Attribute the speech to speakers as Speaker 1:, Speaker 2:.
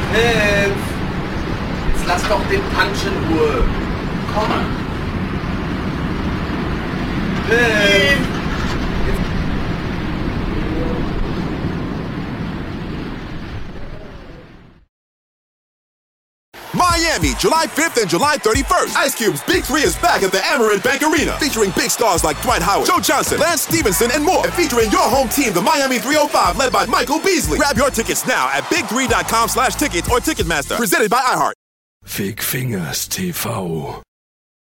Speaker 1: Hilf! Jetzt lass doch den Punch in Ruhe. Komm. Hilf!
Speaker 2: Miami, July 5th and July 31st. Ice Cube's Big 3 is back at the Amerant Bank Arena, featuring big stars like Dwight Howard, Joe Johnson, Lance Stevenson, and more. And featuring your home team, the Miami 305, led by Michael Beasley. Grab your tickets now at big3.com/tickets or Ticketmaster. Presented by iHeart.
Speaker 3: Fick Fingers TV.